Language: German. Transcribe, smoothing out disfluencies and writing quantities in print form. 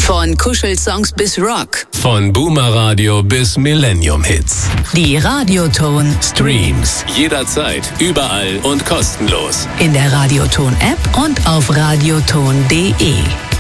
Von Kuschelsongs bis Rock. Von Boomer Radio bis Millennium Hits. Die Radioton Streams. Jederzeit, überall und kostenlos. in der Radioton App und auf radioton.de.